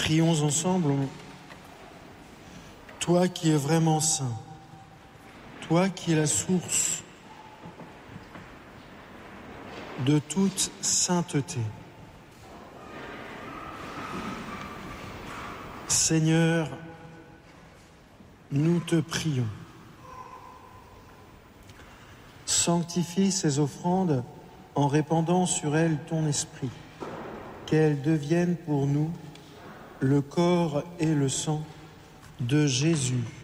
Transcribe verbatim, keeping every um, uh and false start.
Prions ensemble. Toi qui es vraiment saint, toi qui es la source de toute sainteté. Seigneur, nous te prions. Sanctifie ces offrandes en répandant sur elles ton esprit, qu'elles deviennent pour nous le corps et le sang de Jésus,